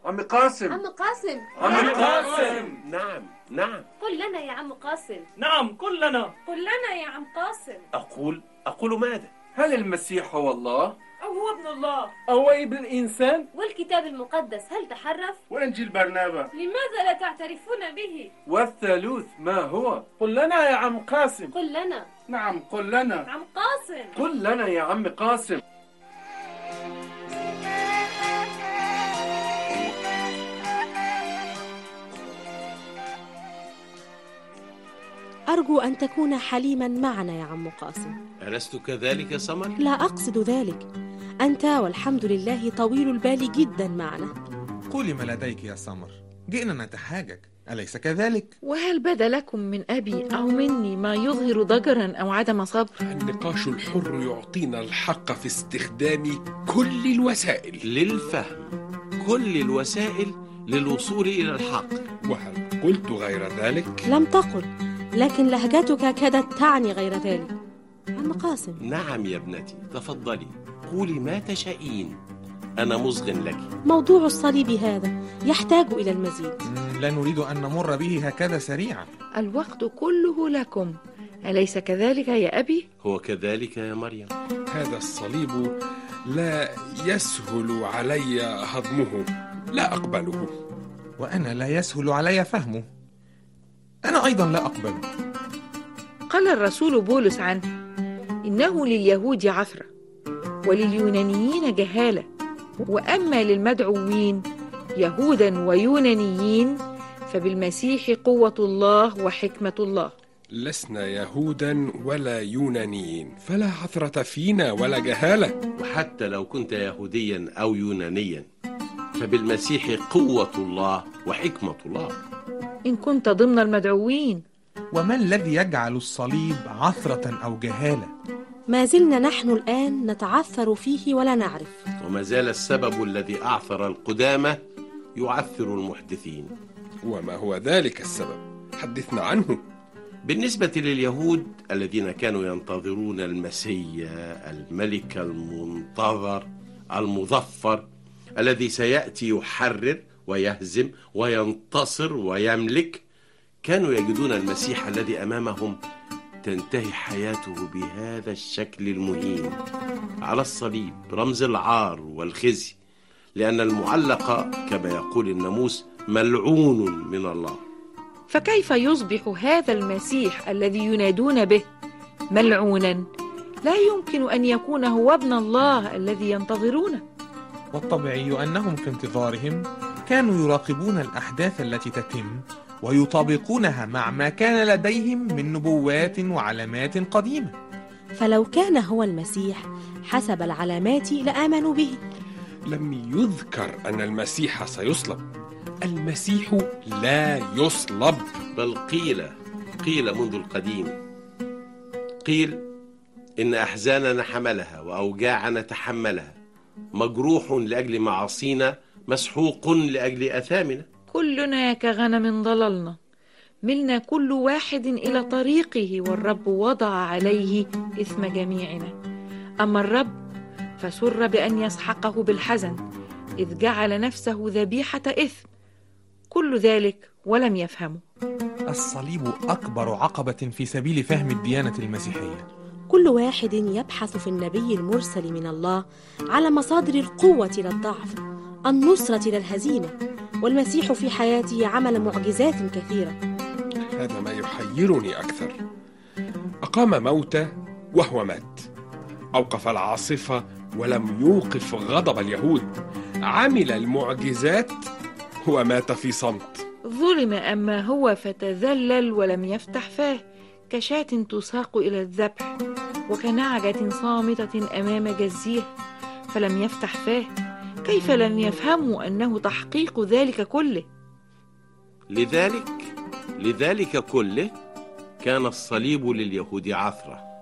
عم قاسم. عم قاسم. عم قاسم. نعم. قل لنا يا عم قاسم. نعم قل لنا. قل لنا يا عم قاسم. أقول ماذا؟ هل المسيح هو الله؟ أو هو ابن الله؟ أو ابن الإنسان؟ والكتاب المقدس هل تحرف؟ وإنجيل برنابا لماذا لا تعترفون به؟ والثالوث ما هو؟ قل لنا يا عم قاسم. قل لنا. نعم قل لنا. عم قاسم. قل لنا يا عم قاسم. أرجو أن تكون حليما معنا يا عم قاسم. ألست كذلك يا سمر؟ لا أقصد ذلك، أنت والحمد لله طويل البال جدا معنا. قولي ما لديك يا سمر، جئنا نتحاجج، أليس كذلك؟ وهل بدا لكم من أبي أو مني ما يظهر ضجرا أو عدم صبر؟ النقاش الحر يعطينا الحق في استخدام كل الوسائل للفهم، كل الوسائل للوصول إلى الحق. وهل قلت غير ذلك؟ لم تقل، لكن لهجتك كادت تعني غير ذلك. عم قاسم. نعم يا ابنتي، تفضلي قولي ما تشائين، أنا مصغ لك. موضوع الصليب هذا يحتاج إلى المزيد. لا نريد أن نمر به هكذا سريعا. الوقت كله لكم، أليس كذلك يا أبي؟ هو كذلك يا مريم. هذا الصليب لا يسهل علي هضمه، لا أقبله. وأنا لا يسهل علي فهمه، أنا أيضا لا أقبله. قال الرسول بولس عنه: إنه لليهود عثرة ولليونانيين جهالة، وأما للمدعوين يهودا ويونانيين فبالمسيح قوة الله وحكمة الله. لسنا يهودا ولا يونانيين، فلا عثرة فينا ولا جهالة. وحتى لو كنت يهوديا أو يونانيا فبالمسيح قوة الله وحكمة الله. إن كنت ضمن المدعوين. وما الذي يجعل الصليب عثرة أو جهالة؟ ما زلنا نحن الآن نتعثر فيه ولا نعرف. وما زال السبب الذي أعثر القدامى يعثر المحدثين. وما هو ذلك السبب؟ حدثنا عنه. بالنسبة لليهود الذين كانوا ينتظرون المسيح، الملك المنتظر المظفر الذي سيأتي يحرر ويهزم وينتصر ويملك، كانوا يجدون المسيح الذي أمامهم تنتهي حياته بهذا الشكل المهين على الصليب، رمز العار والخزي، لأن المعلق كما يقول الناموس ملعون من الله. فكيف يصبح هذا المسيح الذي ينادون به ملعونا؟ لا يمكن أن يكون هو ابن الله الذي ينتظرونه. والطبيعي أنهم في انتظارهم كانوا يراقبون الأحداث التي تتم ويطابقونها مع ما كان لديهم من نبوات وعلامات قديمة. فلو كان هو المسيح حسب العلامات لآمنوا به. لم يذكر أن المسيح سيصلب. المسيح لا يصلب، بل قيل منذ القديم، قيل إن أحزاننا حملها وأوجاعنا تحملها، مجروح لأجل معاصينا، مسحوق لأجل أثامنا. كلنا كغنم ضللنا، ملنا كل واحد إلى طريقه، والرب وضع عليه إثم جميعنا. أما الرب فسر بأن يسحقه بالحزن، إذ جعل نفسه ذبيحة إثم. كل ذلك ولم يفهمه. الصليب أكبر عقبة في سبيل فهم الديانة المسيحية. كل واحد يبحث في النبي المرسل من الله على مصادر القوة للضعف، النصرة للهزيمة، والمسيح في حياته عمل معجزات كثيرة. هذا ما يحيرني أكثر. أقام موتى وهو مات، أوقف العاصفة ولم يوقف غضب اليهود، عمل المعجزات ومات في صمت. ظلم أما هو فتذلل ولم يفتح فاه، كشاة تساق إلى الذبح، وكنعجة صامتة أمام جزيه فلم يفتح فاه. كيف لم يفهموا أنه تحقيق ذلك كله؟ لذلك كله كان الصليب لليهود عثرة،